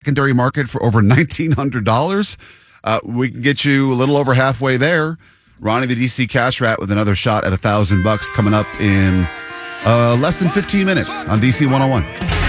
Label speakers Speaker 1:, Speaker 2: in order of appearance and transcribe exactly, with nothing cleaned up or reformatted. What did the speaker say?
Speaker 1: secondary market for over nineteen hundred dollars. Uh, we can get you a little over halfway there. Ronnie the D C Cash Rat with another shot at a thousand bucks coming up in uh, less than fifteen minutes on D C one oh one.